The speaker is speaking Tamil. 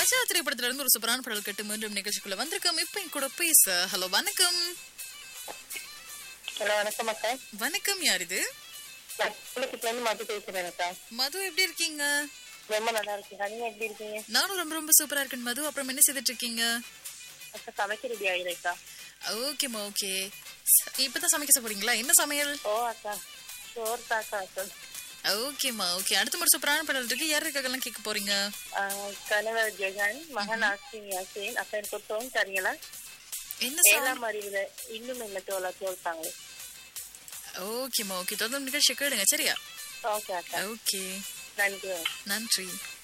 ராஜா திரைப்படத்துல இருந்து ஒரு சூப்பரான பாடல் கேட்டு மீண்டும் நிகழ்ச்சிக்குள்ள வந்திருக்கோம். இப்ப என் கூட பேச ஹலோ வணக்கம். ஹலோ வணக்கம் அக்கா. வணக்கம், யார் இது? மது பேசுறேன் அக்கா. மது, எப்படி இருக்கீங்க? ரொம்ப நல்லா இருக்கீங்க, நீங்க எப்படி இருக்கீங்க? நானும் ரொம்ப ரொம்ப சூப்பரா இருக்கேன் மது. அப்புறம் என்ன செய்துட்டு இருக்கீங்க? அக்கா சமைக்க ரெடி ஆயிருக்கா. ஓகேமா, ஓகே. இப்பதான் சமைக்க போறீங்களா? என்ன சமையல்? ஓ அக்கா, சோறு தாக்கா. ஓகேமா, ஓகே. அடுத்த முறை சூப்பரான பாடல் இருக்கு. யாருக்காகலாம் கேட்க போறீங்க? கணவர் ஜெகன், மகன் ஆஸ்தின் யாசின். அக்கா எனக்கு ஒரு தோன் தரீங்களா? என்ன 7ஆம் அறிவுல இன்னும் என்ன தோல்த்தாங்களே. ஓகேமா, ஓகே. தொடர்ந்து நிகழ்ச்சி கேளுங்க, சரியா? ஓகே அக்கா, ஓகே, நன்றி. நன்றி.